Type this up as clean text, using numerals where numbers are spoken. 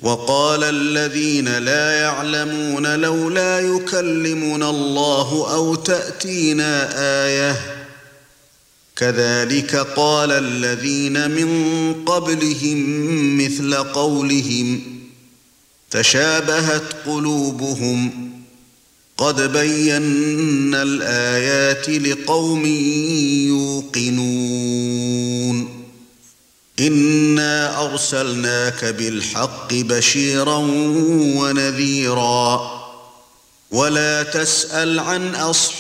وقال الذين لا يعلمون لولا يكلمنا الله أو تأتينا آية كذلك قال الذين من قبلهم مثل قولهم تشابهت قلوبهم قد بينا الآيات لقوم يوقنون إنا أرسلناك بالحق بشيرا ونذيرا ولا تسأل عن أصحاب